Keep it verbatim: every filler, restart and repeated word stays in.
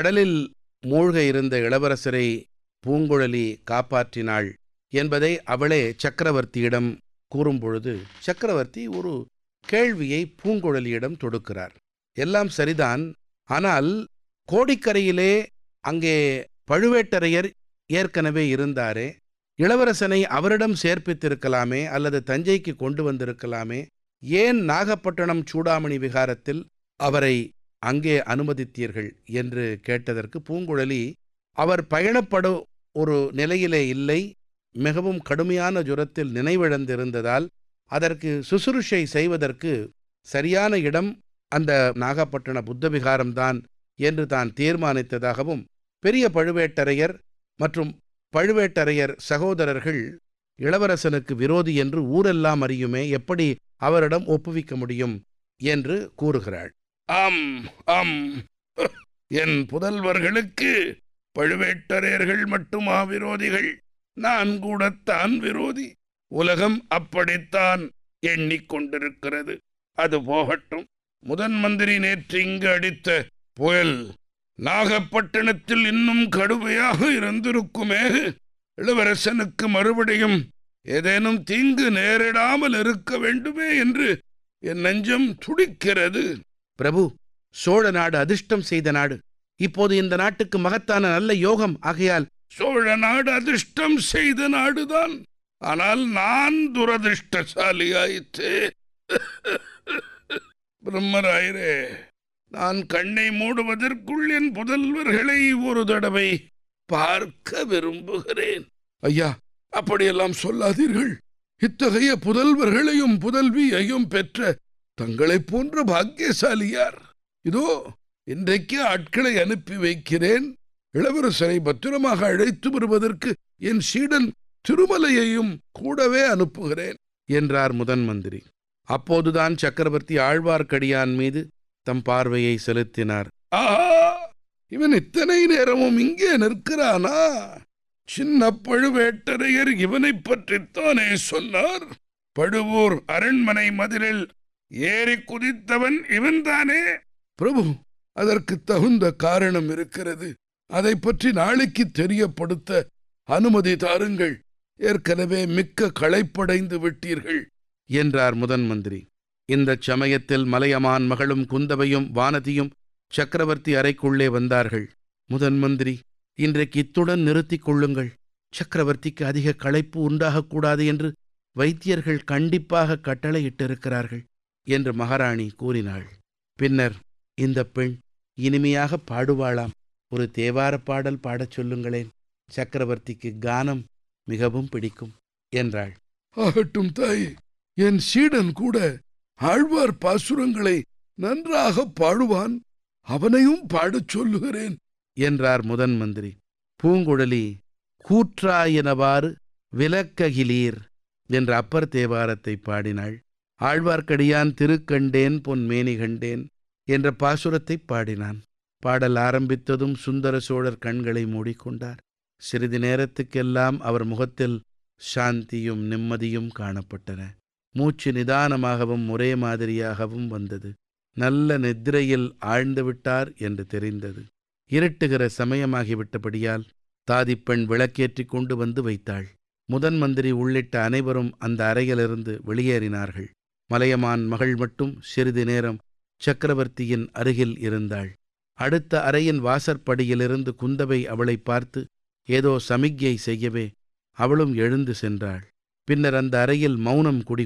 கடலில் மூழ்க இருந்த இளவரசரை பூங்குழலி காப்பாற்றினாள் என்பதை அவளே சக்கரவர்த்தியிடம் கூறும்பொழுது சக்கரவர்த்தி ஒரு கேள்வியை பூங்குழலியிடம் தொடுக்கிறார். எல்லாம் சரிதான், ஆனால் கோடிக்கரையிலே அங்கே பழுவேட்டரையர் ஏற்கனவே இருந்தாரே, இளவரசனை அவரிடம் சேர்ப்பித்திருக்கலாமே, அல்லது தஞ்சைக்கு கொண்டு வந்திருக்கலாமே, ஏன் நாகப்பட்டினம் சூடாமணி விகாரத்தில் அவரை அங்கே அனுமதித்தீர்கள் என்று கேட்டதற்கு பூங்குழலி, அவர் பயணப்படும் ஒரு நிலையிலே இல்லை, மிகவும் கடுமையான ஜுரத்தில் நினைவிழந்திருந்ததால் அதற்கு சுசுருஷை செய்வதற்கு சரியான இடம் அந்த நாகப்பட்டின புத்தவிகாரம்தான் என்று தான் தீர்மானித்ததாகவும், பெரிய பழுவேட்டரையர் மற்றும் பழுவேட்டரையர் சகோதரர்கள் இளவரசனுக்கு விரோதி என்று ஊரெல்லாம் அறியுமே, எப்படி அவரிடம் ஒப்புவிக்க முடியும் என்று கூறுகிறாள். ஆம் ஆம், என் புதல்வர்களுக்கு பழுவேட்டரையர்கள் மட்டுமா விரோதிகள்? நான் கூடத்தான் விரோதி. உலகம் அப்படித்தான் எண்ணிக்கொண்டிருக்கிறது. அது போகட்டும். முதன் மந்திரி நேற்று இங்கு அடித்த புயல் நாகப்பட்டினத்தில் இன்னும் கடுமையாக இருந்திருக்குமே. இளவரசனுக்கு மறுபடியும் ஏதேனும் தீங்கு நேரிடாமல் இருக்க வேண்டுமே என்று என் நெஞ்சம் துடிக்கிறது. பிரபு, சோழ நாடு அதிர்ஷ்டம் செய்த நாடு. இப்போது இந்த நாட்டுக்கு மகத்தான நல்ல யோகம். ஆகையால் சோழ நாடு அதிர்ஷ்டம் செய்த நாடுதான். ஆனால் நான் துரதிருஷ்டசாலியாயிற்றே. பிரம்மராயரே, நான் கண்ணை மூடுவதற்குள் என் புதல்வர்களை ஒரு தடவை பார்க்க விரும்புகிறேன். ஐயா, அப்படியெல்லாம் சொல்லாதீர்கள். இத்தகைய புதல்வர்களையும் புதல்வியையும் பெற்ற தங்களைப் போன்ற பாக்கியசாலியார். இதோ இன்றைக்கு ஆட்களை அனுப்பி வைக்கிறேன். இளவரசரை பத்திரமாக அழைத்து வருவதற்கு என் சீடன் திருமலையையும் கூடவே அனுப்புகிறேன் என்றார் முதன் மந்திரி. அப்போதுதான் சக்கரவர்த்தி ஆழ்வார்க்கடியான் மீது தம் பார்வையை செலுத்தினார். ஆஹா, இவன் இத்தனை நேரமும் இங்கே நிற்கிறானா? சின்ன பழுவேட்டரையர் இவனை பற்றித்தானே சொன்னார். பழுவூர் அரண்மனை மதிலில் ஏறி குதித்தவன் இவன்தானே? பிரபு, அதற்கு தகுந்த காரணம் இருக்கிறது. அதை பற்றி நாளைக்கு தெரியப்படுத்த அனுமதி தாருங்கள். ஏற்கனவே மிக்க களைப்படைந்து விட்டீர்கள் என்றார் முதன் மந்திரி. இந்தச் சமயத்தில் மலையமான் மகளும் குந்தவையும் வானதியும் சக்கரவர்த்தி அறைக்குள்ளே வந்தார்கள். முதன் மந்திரி, இன்றைக்கு இத்துடன் நிறுத்திக் கொள்ளுங்கள். சக்கரவர்த்திக்கு அதிக களைப்பு உண்டாகக்கூடாது என்று வைத்தியர்கள் கண்டிப்பாக கட்டளையிட்டிருக்கிறார்கள் என்று மகாராணி கூறினாள். பின்னர், இந்த பெண் இனிமையாக பாடுவாளாம். ஒரு தேவார பாடல் பாடச் சொல்லுங்களேன். சக்கரவர்த்திக்கு கானம் மிகவும் பிடிக்கும் என்றாள். ஆகட்டும் தாய், என் சீடன் கூட ஆழ்வார் பாசுரங்களை நன்றாக பாடுவான். அவனையும் பாடச் சொல்லுகிறேன் என்றார் முதன் மந்திரி. பூங்குழலி கூற்றாயினவாறு விலக்ககிலீர் என்ற அப்பர் தேவாரத்தை பாடினாள். ஆழ்வார்க்கடியான் திருக்கண்டேன் பொன்மேனி கண்டேன் என்ற பாசுரத்தை பாடினான். பாடல் ஆரம்பித்ததும் சுந்தர சோழர் கண்களை மூடிக்கொண்டார். சிறிது நேரத்துக்கெல்லாம் அவர் முகத்தில் சாந்தியும் நிம்மதியும் காணப்பட்டன. மூச்சு நிதானமாகவும் ஒரே மாதிரியாகவும் வந்தது. நல்ல நித்திரையில் ஆழ்ந்துவிட்டார் என்று தெரிந்தது. இருட்டுகிற சமயமாகிவிட்டபடியால் தாதிப்பெண் விளக்கேற்றி கொண்டு வந்து வைத்தாள். முதன் மந்திரி உள்ளிட்ட அனைவரும் அந்த அறையிலிருந்து வெளியேறினார்கள். மலையமான் மகள் மட்டும் சிறிது நேரம் சக்கரவர்த்தியின் அருகில் இருந்தாள். அடுத்த அறையின் வாசற்படியிலிருந்து குந்தவை அவளை பார்த்து ஏதோ சமிக்ஞை செய்யவே அவளும் எழுந்து சென்றாள். பின்னர் அந்த அறையில் மௌனம் குடி